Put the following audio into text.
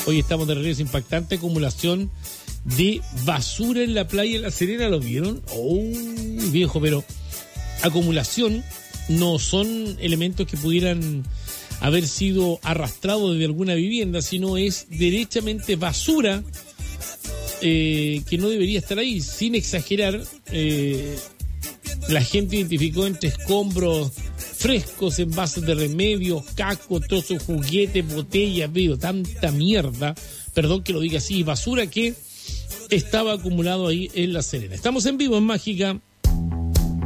Hoy estamos de regreso. Impactante acumulación de basura en la playa de La Serena. ¿Lo vieron? Oh, viejo, pero acumulación no son elementos que pudieran haber sido arrastrados de alguna vivienda, sino es derechamente basura que no debería estar ahí. Sin exagerar, la gente identificó entre escombros frescos, envases de remedios, cascos, trozos de juguetes, botellas, vidrio, tanta mierda, perdón que lo diga así, basura que estaba acumulado ahí en La Serena. Estamos en vivo en Mágica